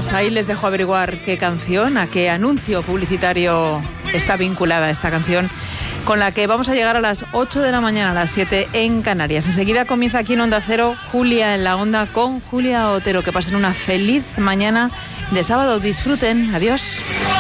Pues ahí les dejo averiguar qué canción, a qué anuncio publicitario está vinculada esta canción, con la que vamos a llegar a las 8 de la mañana, a las 7 en Canarias. Enseguida comienza aquí en Onda Cero, Julia en la Onda con Julia Otero. Que pasen una feliz mañana de sábado. Disfruten. Adiós.